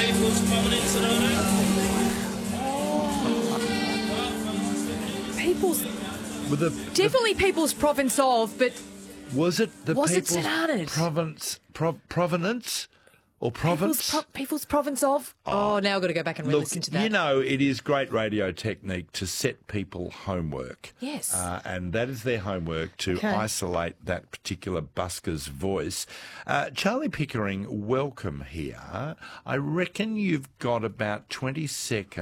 People's Providence and People's... With the, Definitely People's Province of, but was it the was it People's St Arnaud? Provenance or Province? People's Province of? Oh, now I've got to go back and Look, re-listen to that. you know, it is great radio technique to set people homework. Yes. And that is their homework, to isolate that particular busker's voice. Charlie Pickering, welcome here. I reckon you've got about 20 seconds